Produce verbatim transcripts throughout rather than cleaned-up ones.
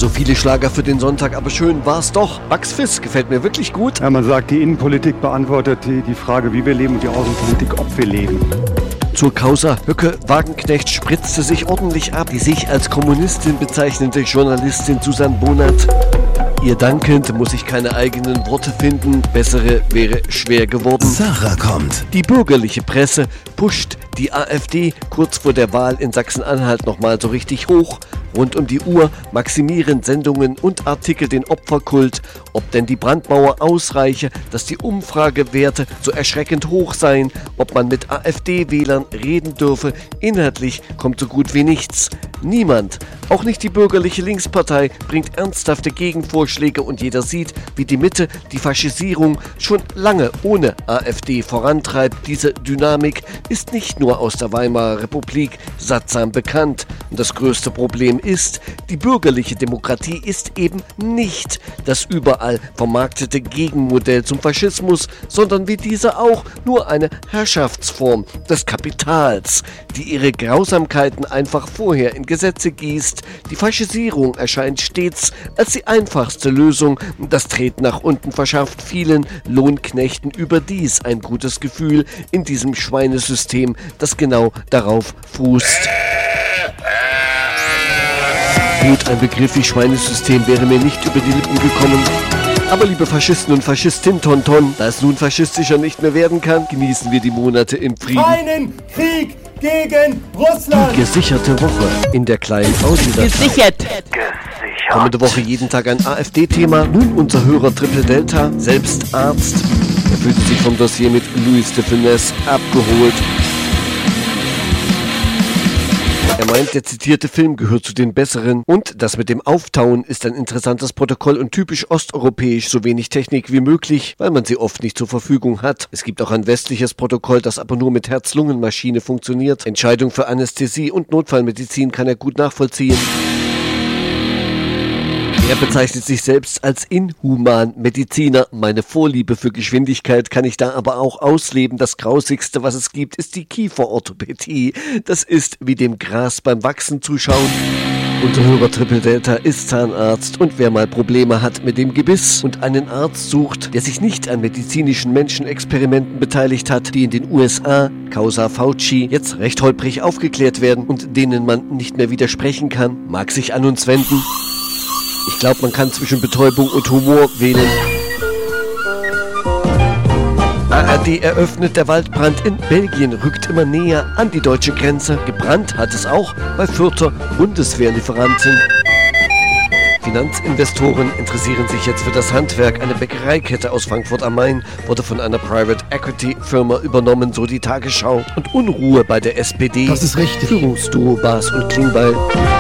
So viele Schlager für den Sonntag, aber schön war's doch. Bugs Fizz gefällt mir wirklich gut. Ja, man sagt, die Innenpolitik beantwortet die, die Frage, wie wir leben, und die Außenpolitik, ob wir leben. Zur Causa Höcke Wagenknecht spritzte sich ordentlich ab. Die sich als Kommunistin bezeichnende Journalistin Susanne Bonat. Ihr dankend muss ich keine eigenen Worte finden. Bessere wäre schwer geworden. Sarah kommt. Die bürgerliche Presse pusht die AfD kurz vor der Wahl in Sachsen-Anhalt nochmal so richtig hoch. Rund um die Uhr maximieren Sendungen und Artikel den Opferkult, ob denn die Brandmauer ausreiche, dass die Umfragewerte so erschreckend hoch seien, ob man mit AfD-Wählern reden dürfe. Inhaltlich kommt so gut wie nichts. Niemand, auch nicht die bürgerliche Linkspartei, bringt ernsthafte Gegenvorschläge und jeder sieht, wie die Mitte die Faschisierung schon lange ohne AfD vorantreibt. Diese Dynamik ist nicht nur aus der Weimarer Republik sattsam bekannt. Und das größte Problem ist, die bürgerliche Demokratie ist eben nicht das überall vermarktete Gegenmodell zum Faschismus, sondern wie diese auch nur eine Herrschaftsform des Kapitals, die ihre Grausamkeiten einfach vorher in Gesetze gießt. Die Faschisierung erscheint stets als die einfachste Lösung. Das Treten nach unten verschafft vielen Lohnknechten überdies ein gutes Gefühl in diesem Schweinesystem, das genau darauf fußt. Gut, ein Begriff wie Schweinesystem wäre mir nicht über die Lippen gekommen. Aber liebe Faschisten und Faschistinnen, Tonton, da es nun faschistischer nicht mehr werden kann, genießen wir die Monate im Frieden. Keinen Krieg gegen Russland! Die gesicherte Woche in der kleinen Außendatei. Gesichert! Kommende Woche jeden Tag ein AfD-Thema. Nun unser Hörer Triple Delta, selbst Arzt. Er fühlt sich vom Dossier mit Louis de Funès abgeholt. Er meint, der zitierte Film gehört zu den besseren und das mit dem Auftauen ist ein interessantes Protokoll und typisch osteuropäisch, so wenig Technik wie möglich, weil man sie oft nicht zur Verfügung hat. Es gibt auch ein westliches Protokoll, das aber nur mit Herz-Lungen-Maschine funktioniert. Entscheidung für Anästhesie und Notfallmedizin kann er gut nachvollziehen. Er bezeichnet sich selbst als Inhuman-Mediziner. Meine Vorliebe für Geschwindigkeit kann ich da aber auch ausleben. Das Grausigste, was es gibt, ist die Kieferorthopädie. Das ist wie dem Gras beim Wachsen zuschauen. Unser Hörer Triple Delta ist Zahnarzt und wer mal Probleme hat mit dem Gebiss und einen Arzt sucht, der sich nicht an medizinischen Menschenexperimenten beteiligt hat, die in den U S A, Causa Fauci, jetzt recht holprig aufgeklärt werden und denen man nicht mehr widersprechen kann, mag sich an uns wenden. Ich glaube, man kann zwischen Betäubung und Humor wählen. A R D eröffnet, der Waldbrand in Belgien rückt immer näher an die deutsche Grenze. Gebrannt hat es auch bei Fürther Bundeswehrlieferanten. Finanzinvestoren interessieren sich jetzt für das Handwerk. Eine Bäckereikette aus Frankfurt am Main wurde von einer Private Equity Firma übernommen, so die Tagesschau. Und Unruhe bei der S P D. Das ist richtig. Führungsduo Baas und Klingbeil.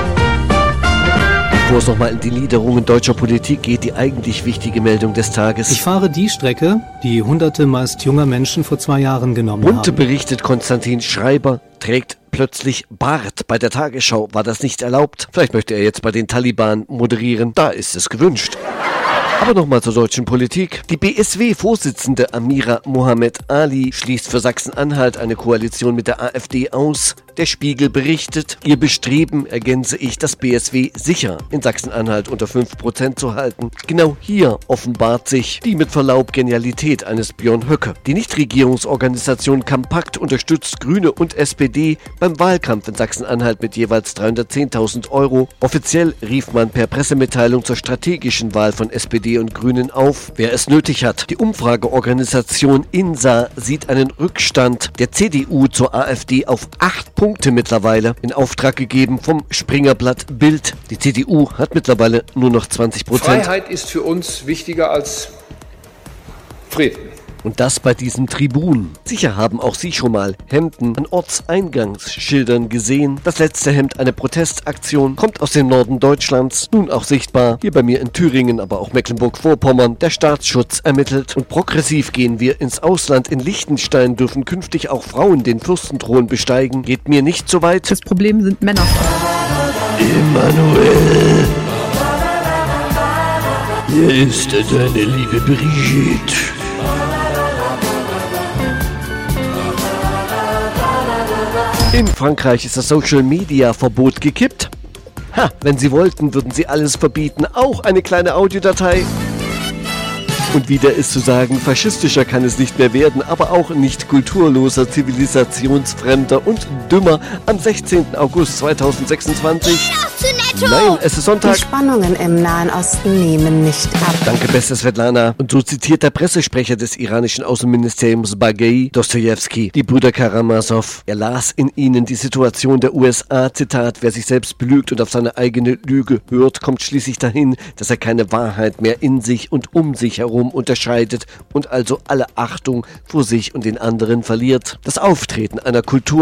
Bevor es nochmal in die Niederungen deutscher Politik geht, die eigentlich wichtige Meldung des Tages. Ich fahre die Strecke, die hunderte meist junger Menschen vor zwei Jahren genommen Bunte haben. berichtet, Konstantin Schreiber trägt plötzlich Bart. Bei der Tagesschau war das nicht erlaubt. Vielleicht möchte er jetzt bei den Taliban moderieren. Da ist es gewünscht. Aber nochmal zur deutschen Politik. Die B S W-Vorsitzende Amira Mohamed Ali schließt für Sachsen-Anhalt eine Koalition mit der AfD aus. Der Spiegel berichtet, ihr Bestreben, ergänze ich, das B S W sicher in Sachsen-Anhalt unter fünf Prozent zu halten. Genau hier offenbart sich die mit Verlaub Genialität eines Björn Höcke. Die Nichtregierungsorganisation Kompakt unterstützt Grüne und S P D beim Wahlkampf in Sachsen-Anhalt mit jeweils dreihundertzehntausend Euro. Offiziell rief man per Pressemitteilung zur strategischen Wahl von S P D und Grünen auf, wer es nötig hat. Die Umfrageorganisation INSA sieht einen Rückstand der C D U zur AfD auf acht Punkte mittlerweile in Auftrag gegeben vom Springerblatt Bild. Die C D U hat mittlerweile nur noch zwanzig Prozent. Freiheit ist für uns wichtiger als Frieden. Und das bei diesen Tribunen. Sicher haben auch Sie schon mal Hemden an Ortseingangsschildern gesehen. Das letzte Hemd, eine Protestaktion, kommt aus dem Norden Deutschlands. Nun auch sichtbar hier bei mir in Thüringen, aber auch Mecklenburg-Vorpommern. Der Staatsschutz ermittelt. Und progressiv gehen wir ins Ausland. In Liechtenstein dürfen künftig auch Frauen den Fürstenthron besteigen. Geht mir nicht so weit. Das Problem sind Männer. Emanuel. Hier ist deine liebe Brigitte. In Frankreich ist das Social-Media-Verbot gekippt. Ha, wenn sie wollten, würden sie alles verbieten, auch eine kleine Audiodatei. Und wieder ist zu sagen, faschistischer kann es nicht mehr werden, aber auch nicht kulturloser, zivilisationsfremder und dümmer am sechzehnten August zweitausendsechsundzwanzig. Nein, es ist Sonntag. Die Spannungen im Nahen Osten nehmen nicht ab. Danke, beste Svetlana. Und so zitiert der Pressesprecher des iranischen Außenministeriums Bagei Dostojewski, die Brüder Karamasow. Er las in ihnen die Situation der U S A, Zitat, wer sich selbst belügt und auf seine eigene Lüge hört, kommt schließlich dahin, dass er keine Wahrheit mehr in sich und um sich herum unterscheidet und also alle Achtung vor sich und den anderen verliert. Das Auftreten einer Kultur